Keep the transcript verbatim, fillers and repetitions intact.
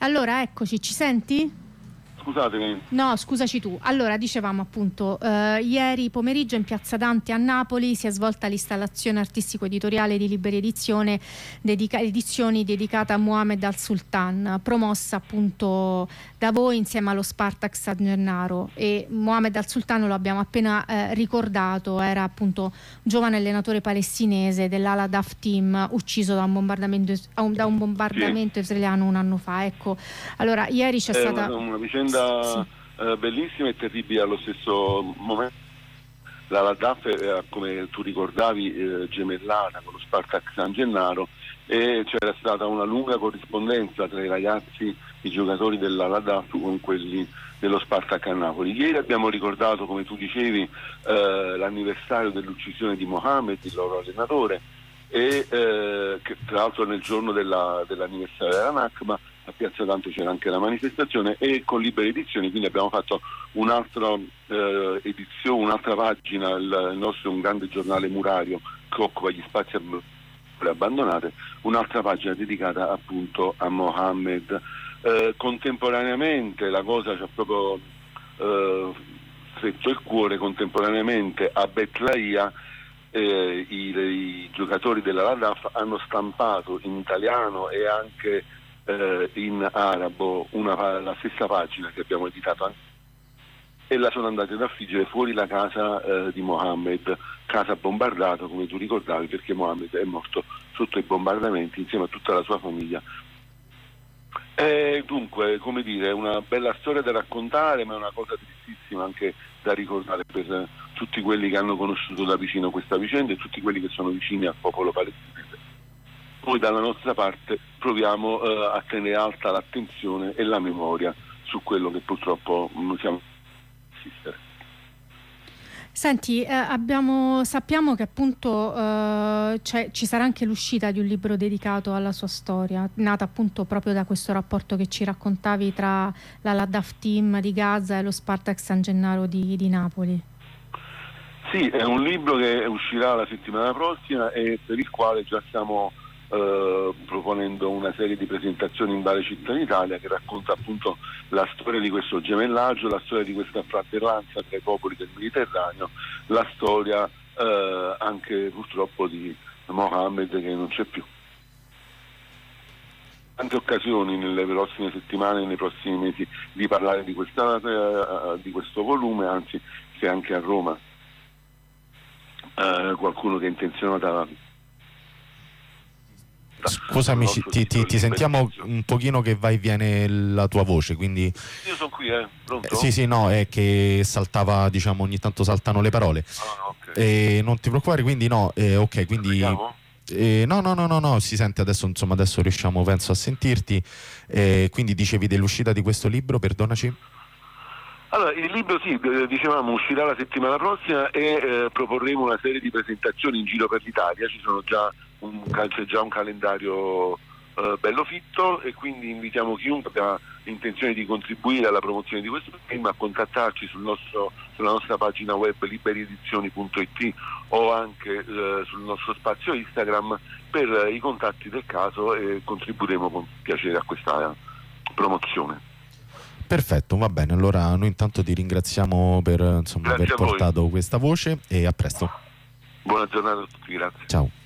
Allora, eccoci, ci senti? Scusatemi. No, scusaci tu. Allora, dicevamo appunto, eh, ieri pomeriggio in Piazza Dante a Napoli si è svolta l'installazione artistico-editoriale di Liberi Edizione, dedica- edizioni dedicata a Mohamed Al-Sultan, promossa appunto da voi insieme allo Spartak San Gennaro. E Mohamed Al-Sultan, lo abbiamo appena eh, ricordato, era appunto giovane allenatore palestinese dell'Al Daf Team, ucciso da un bombardamento, da un bombardamento sì. israeliano un anno fa. Ecco, allora ieri c'è È stata una, una vicenda sì. eh, bellissima e terribile allo stesso momento. La Daf era, come tu ricordavi, eh, gemellata con lo Spartak San Gennaro, e c'era stata una lunga corrispondenza tra i ragazzi, i giocatori della Daf con quelli dello Spartak a Napoli. Ieri abbiamo ricordato, come tu dicevi, eh, l'anniversario dell'uccisione di Mohamed, il loro allenatore, e eh, che tra l'altro nel giorno della, dell'anniversario della Nakba a Piazza Dante c'era anche la manifestazione, e con Libere Edizioni quindi abbiamo fatto un'altra eh, edizione, un'altra pagina. Il, il nostro è un grande giornale murario che occupa gli spazi abbandonati, un'altra pagina dedicata appunto a Mohamed. Eh, contemporaneamente la cosa ci ha proprio eh, stretto il cuore, contemporaneamente a Betlaia eh, i, i giocatori della Daf hanno stampato in italiano e anche eh, in arabo una, la stessa pagina che abbiamo editato anche, e la sono andati ad affiggere fuori la casa eh, di Mohamed, casa bombardata, come tu ricordavi, perché Mohamed è morto sotto i bombardamenti insieme a tutta la sua famiglia. E dunque, come dire, è una bella storia da raccontare, ma è una cosa tristissima anche da ricordare per tutti quelli che hanno conosciuto da vicino questa vicenda e tutti quelli che sono vicini al popolo palestinese. Noi dalla nostra parte proviamo eh, a tenere alta l'attenzione e la memoria su quello che purtroppo non siamo assistere. Senti, eh, abbiamo, sappiamo che appunto eh, c'è, ci sarà anche l'uscita di un libro dedicato alla sua storia, nata appunto proprio da questo rapporto che ci raccontavi tra la Daf Team di Gaza e lo Spartak San Gennaro di, di Napoli. Sì, è un libro che uscirà la settimana prossima e per il quale già stiamo eh, proponendo una serie di presentazioni in varie città d'Italia, che racconta appunto la storia di questo gemellaggio, la storia di questa fratellanza tra i popoli del Mediterraneo, la storia eh, anche purtroppo di Mohamed, che non c'è più. Tante occasioni nelle prossime settimane, nei prossimi mesi, di parlare di, questa, eh, di questo volume, anzi se anche a Roma eh, qualcuno che è intenzionato a... Scusami, ti, ti, ti sentiamo un pochino che va e viene la tua voce, quindi... Io sono qui, eh, pronto? Eh, sì, sì, no, è che saltava, diciamo, ogni tanto saltano le parole. Ah, ok. Eh, non ti preoccupare, quindi no, eh, ok, quindi... Eh, no, no, no, no, no, si sente adesso, insomma, adesso riusciamo, penso, a sentirti. Eh, quindi dicevi dell'uscita di questo libro, perdonaci? Allora, il libro sì, dicevamo, uscirà la settimana prossima e eh, proporremo una serie di presentazioni in giro per l'Italia. Ci sono già un, c'è già un calendario eh, bello fitto, e quindi invitiamo chiunque abbia intenzione di contribuire alla promozione di questo film a contattarci sul nostro, sulla nostra pagina web liberiedizioni punto it o anche eh, sul nostro spazio Instagram per eh, i contatti del caso, e contribuiremo con piacere a questa promozione. Perfetto, va bene, allora noi intanto ti ringraziamo per, insomma, aver portato questa voce, e a presto. Buona giornata a tutti, grazie. Ciao.